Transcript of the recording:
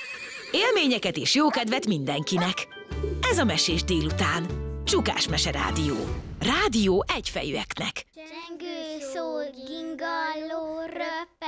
Élményeket és jókedvet mindenkinek. Ez a Mesés délután. Csukás Mese Rádió. Rádió egyfejűeknek. Csengő szó, gingalló, röpp.